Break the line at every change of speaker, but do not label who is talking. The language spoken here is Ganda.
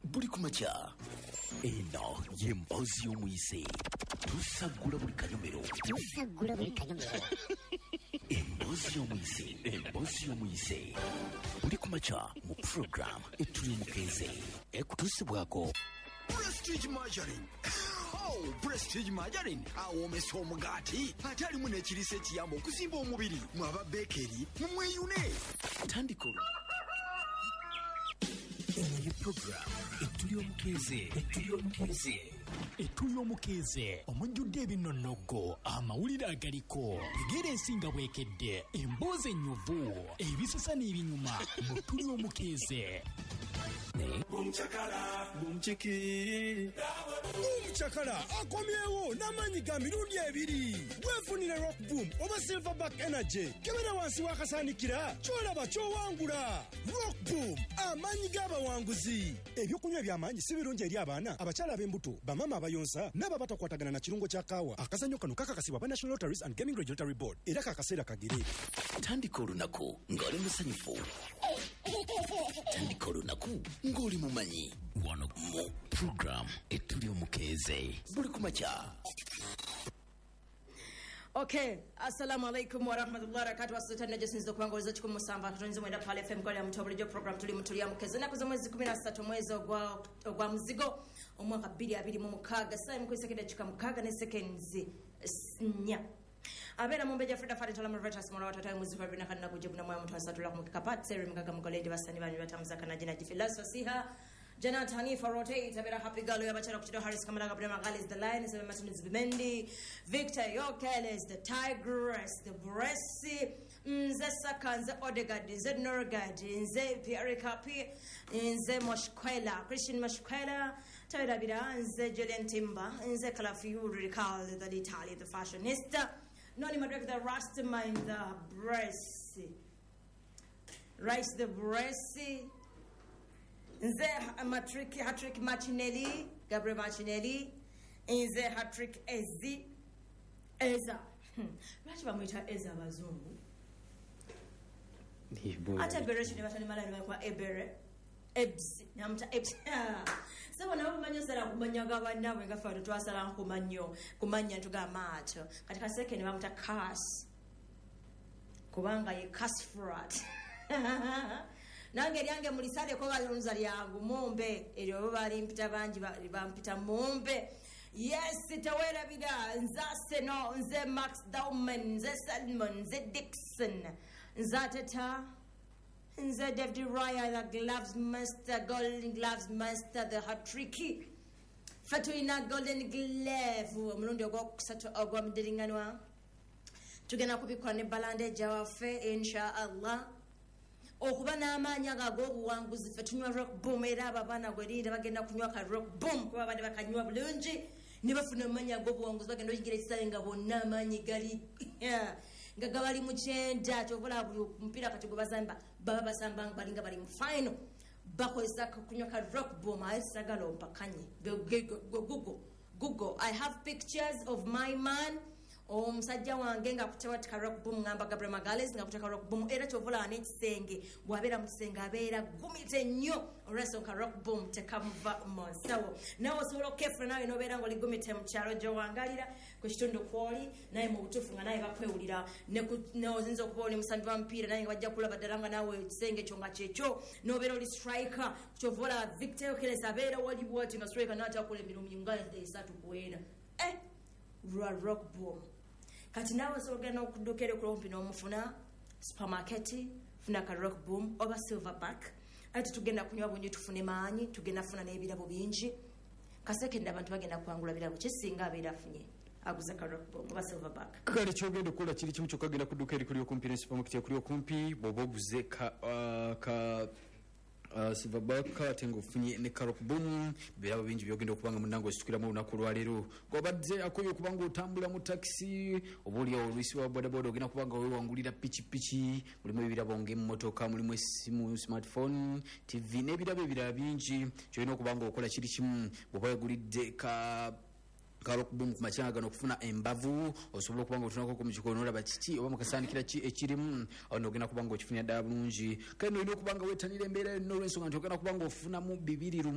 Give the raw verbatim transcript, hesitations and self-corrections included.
buli kumacha eno yembozi y'omuyise tusagula buli kanyomero
tusagula buli kanyomero
embozi y'omuyise embozi y'omuyise buli kumacha mu program etuli mukeze ekutusibwako
Prestige Margarine. Oh, Prestige Margarine. Awomesa omugati ate alimu n'ekirisa ekiyamba okuzimba omubiri mwaba bekeri mumweyune.
Tandiko eno program etuli omukeze etuli omukeze etuli omukeze omujjudde ebinonnogo amawulire agaliko egera ensinga bwekedde emboozi ennyuvu ebisasa n'ebinyuma mu tuli omukeze.
Bumchakala, bumchiki.
Bumchakala akomyewo n'amanyi ga mirundi ebiri. Weefunire Rock Boom oba Silverback Energy. Kebera wansi wakasaanikira kyolaba kyowangula. Rock Boom amanyi g'abawanguzi. Ebyokunywa eby'amaanyi si birungi eri abaana, abakyala ab'embuto, bamama abayonsa n'aba batakwatagana na kirungo kya kaawa. Akazannyo kano kakakasibwa ba National Lotteries and Gaming Regulatory Board era kakaseera kagere.
Tandika olunaku ng'oli musanyufu. Tandika olunaku ng'oli mumanyi. Wano mu program etuli omukeze buli kumacha.
Okay, assalamu alaikum wa rahmatullahi wa barakatuh. Wasita na jesinzo kuangoliza chuku musamba katonzi mwenda pale F M kwa ya mtobulio program tuli mtulia mukeze na kuza mwezi kumi na tatu mwezi ogwa ogwa muzigo omwaka bbiri abiri mu mukaga sai mkwisa kida chika mukaga ne seconds nya abera mumbeja Frida Fari tola mreveta smora watata mwezi kwa bina kana kujibu na moyo mtu asatula kumkapati seri mkaga mkoledi wasani bani batamzaka na jina jifilaso siha Jana Hanifa rotate abera happy galo ya bachara kuchito Harris Kamala Gabriel Magali is the lion is the Martinez Bimendi Victor Yokel is the Tigress the Bresi Nze Saka Nze Odegaard Nze Norgard Nze Pierre Kapi Nze Moshkwela Christian Moshkwela Tawida Bida Nze Julian Timba Nze Calafiuri Rical the Italy the fashionista Noni Madrek the Rastaman the Bresi Rice the Bresi Nze Matrick Hatrick Martinelli Gabriel Martinelli Nze Hatrick Ezi Eza Lwaki bamwita Eza abazungu ate Bereshi ne batani malani bakwa Ebere Ebs namta Ebs sabo nabo manyo sala kumanyaga bannawe ngafa twasala kumanyo kumanya ntuga macho katika second bamuta Cas kubanga ye Casfrat nange lyange mulisale ko balonza lyangu mumbe eryo bali mpita banji bampita mumbe yes tawera bida nzase no nze Max Dauman nze Salmon nze Dixon nzateta nze David Raya the gloves master golden gloves master the hat-tricky fatuina golden glove mulundi ogwokusatu ogwamdiringanwa tugenda kubikwa ne balande jawafe insha Allah okuba n'amaanyi ag'obuwanguzi ffe tunywa Rock Boom era ababaana gwerinda bagenda kunywa ka Rock Boom kuba bade bakanywa bulungi ne bafuna amaanyi ag'obuwanguzi bagenda oyigira ekisawe nga bonna amaanyi gali nga gabali mu kyenda kyobola buli omupiira kati gwe bazamba baba basamba nga balinga bali mu final bakozesa kunywa ka Rock Boom aye sagala ompakanye google google I have pictures of my man omusajja wange nga kutewati ka Rock Boom ngamba Gabriel Magales nga kuteka Rock Boom era kyovola n'ekisenge bwabera mu kisenge abeera gumite nnyo olw'ensonga ka Rock Boom tekamuva monsawo nawe osobola okefuna nawe n'obeera ng'oli gumite mu kyalo gyowangalira ku kitundu kwoli naye mu butuufu nga naye bakwewulira n'ozinza okuba oli musambi wa mupiira naye nga bajja kulaba ddala nga nawe ekisenge ekyo nga kyekyo n'obeera oli striker kyovola Victor Yokeles abeera wali bwati nga striker n'atakola emirumu nga esatu kuwera eh Rwa Rock Boom kati nawe sogenda okudukere kulompi n'omufuna supermarket funa ka Rock Boom oba Silverback ati tugenda kunywa bungi tufune maanyi tugenda funa n'ebirabo bingi kasekenda abantu bagenda kwangula birabo kisinga abeera afunye aguza ka Rock Boom oba Silverback
kale kyogenda okukola kiri kimu kyokka genda kudukere kuli okumpi ne supermarket kuli okumpi bw'oba oguze ka uh, ka Uh, Silverback atengo funye ne Rock Boom birabo bingi byogenda okubanga munango situkira mu lunaku lwalero ngobadde akoyo kubanga otambula mu taxi obuli olwisi wa boda boda ogenda kubanga wewe wangulira pichi pichi mulimu ebirabo ng'emmotoka mulimu esimu smartphone T V n'ebirabo ebirala bingi kyolina okubanga okola kiri kimu bw'oba yagulidde ka Rock Boom kumachanga gano kufuna embavu osobola kubanga otunako ku mukikono olaba kiki oba mukasaanikira ki ekirimu awo n'ogenda kubanga okifunira ddala bulungi kale n'olina okubanga weetanira embeera eno olw'ensonga nti ogenda kubanga ofunamu bibiri